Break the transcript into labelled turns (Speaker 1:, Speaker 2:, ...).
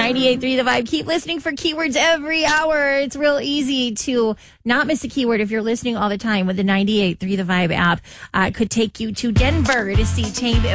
Speaker 1: 98.3 The Vibe. Keep listening for keywords every hour. It's real easy to not miss a keyword if you're listening all the time with the 98.3 The Vibe app. It could take you to Denver to see Tame